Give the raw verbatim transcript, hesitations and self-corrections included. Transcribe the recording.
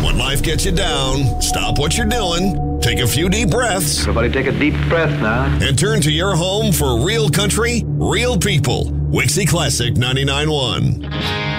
When life gets you down, stop what you're doing, take a few deep breaths, Everybody take a deep breath now. and turn to your home for real country, real people. Wixie Classic ninety-nine point one.